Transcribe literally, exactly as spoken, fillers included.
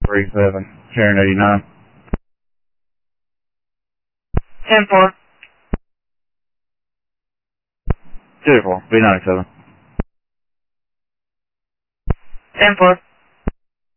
three seven, Sharon eighty-nine. ten four. two four, B ninety-seven. ten four.